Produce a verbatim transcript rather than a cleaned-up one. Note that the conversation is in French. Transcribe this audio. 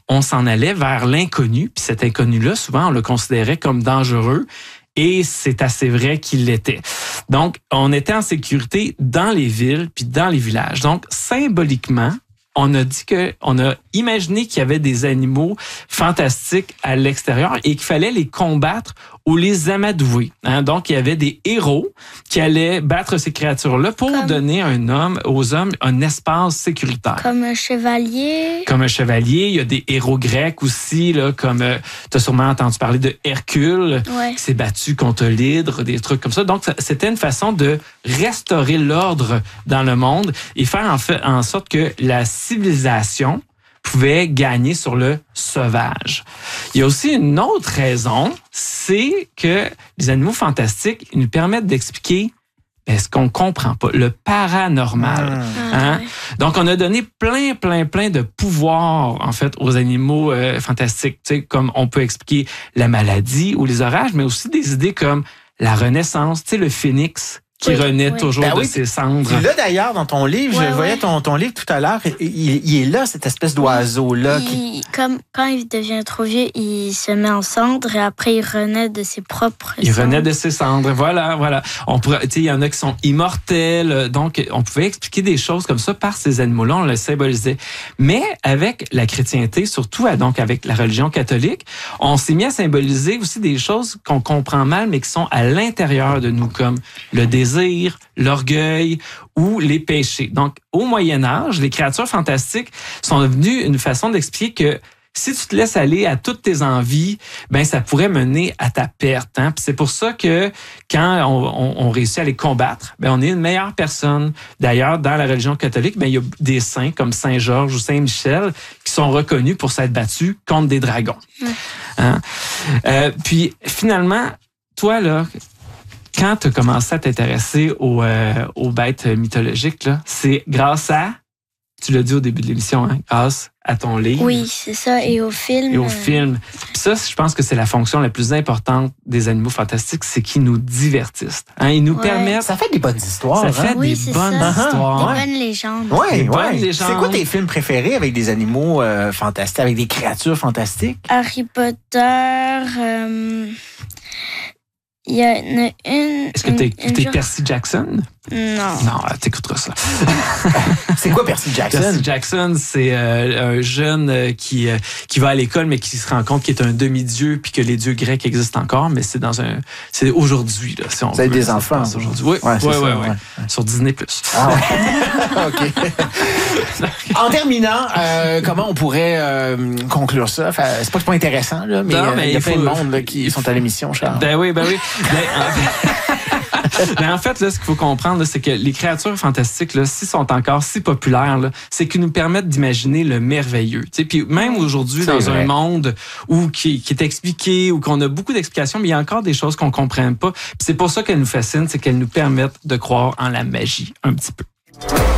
on s'en allait vers l'inconnu. Puis cet inconnu-là, souvent, on le considérait comme dangereux. Et c'est assez vrai qu'il l'était. Donc, on était en sécurité dans les villes puis dans les villages. Donc, symboliquement, on a dit que, on a imaginé qu'il y avait des animaux fantastiques à l'extérieur et qu'il fallait les combattre ou les amadouer. Hein? Donc, il y avait des héros qui allaient battre ces créatures-là pour comme, donner un homme, aux hommes un espace sécuritaire. Comme un chevalier. Comme un chevalier. Il y a des héros grecs aussi, là, comme euh, tu as sûrement entendu parler de Hercule, ouais. qui s'est battu contre l'hydre, des trucs comme ça. Donc, c'était une façon de restaurer l'ordre dans le monde et faire en, fait, en sorte que la civilisation pouvait gagner sur le sauvage. Il y a aussi une autre raison, c'est que les animaux fantastiques ils nous permettent d'expliquer ben, ce qu'on comprend pas, le paranormal. Ah, hein? ouais. Donc, on a donné plein, plein, plein de pouvoirs, en fait, aux animaux euh, fantastiques. Tu sais, comme on peut expliquer la maladie ou les orages, mais aussi des idées comme la renaissance, tu sais, le phénix qui oui, renaît oui. toujours ben de oui, ses cendres. Là, d'ailleurs, dans ton livre, ouais, je voyais ouais. ton, ton livre tout à l'heure, il, il est là, cette espèce d'oiseau-là. Il, Qui... comme, quand il devient trop vieux, il se met en cendre et après, il renaît de ses propres Il cendres. renaît de ses cendres. Voilà, voilà. On pourrait, tu sais, il y en a qui sont immortels. Donc, on pouvait expliquer des choses comme ça par ces animaux-là. On le symbolisait. Mais avec la chrétienté, surtout donc avec la religion catholique, on s'est mis à symboliser aussi des choses qu'on comprend mal, mais qui sont à l'intérieur de nous, comme le désir, l'orgueil ou les péchés. Donc, au Moyen Âge, les créatures fantastiques sont devenues une façon d'expliquer que si tu te laisses aller à toutes tes envies, ben ça pourrait mener à ta perte. Hein? Puis c'est pour ça que quand on, on, on réussit à les combattre, ben on est une meilleure personne. D'ailleurs, dans la religion catholique, ben il y a des saints comme Saint Georges ou Saint Michel qui sont reconnus pour s'être battus contre des dragons. Ouais. Hein? Euh, puis finalement, toi là, quand tu as commencé à t'intéresser aux, euh, aux bêtes mythologiques, là, c'est grâce à, tu l'as dit au début de l'émission, hein, grâce à ton livre. Oui, c'est ça, et au film. Et au euh... film. Puis ça, je pense que c'est la fonction la plus importante des animaux fantastiques, c'est qu'ils nous divertissent. Hein, ils nous ouais. permettent... Ça fait des bonnes histoires. Ça hein? fait oui, des bonnes ça. histoires. Des bonnes légendes. Oui, Des bonnes ouais. légendes. C'est quoi tes films préférés avec des animaux euh, fantastiques, avec des créatures fantastiques? Harry Potter... Euh... Il y a une... une Est-ce que tu as écouté genre... Percy Jackson? Non. Non, t'écouteras ça. C'est quoi Percy Jackson? Percy Jackson, c'est euh, un jeune euh, qui euh, qui va à l'école, mais qui se rend compte qu'il est un demi-dieu, puis que les dieux grecs existent encore, mais c'est dans un, c'est aujourd'hui là, si on Vous avez veut, des ça enfants. se passe aujourd'hui. Oui, Ouais, ouais, c'est ouais, ça, ouais, ouais. ouais. Sur Disney plus. Ah ouais. OK. En terminant, euh, comment on pourrait euh, conclure ça? Enfin, c'est pas que c'est pas intéressant, là, mais, Non, euh, mais il y a il plein faut- de monde là, qui sont à l'émission, Charles. Ben oui, ben oui. Ben, en fait, ben, en fait, là, ce qu'il faut comprendre, là, c'est que les créatures fantastiques, là, s'ils sont encore si populaires, là, c'est qu'ils nous permettent d'imaginer le merveilleux. Tu sais, puis même aujourd'hui, C'est dans vrai. un monde où qui, qui est expliqué, où qu'on a beaucoup d'explications, mais il y a encore des choses qu'on comprenne pas. Puis c'est pour ça qu'elles nous fascinent, c'est qu'elles nous permettent de croire en la magie un petit peu.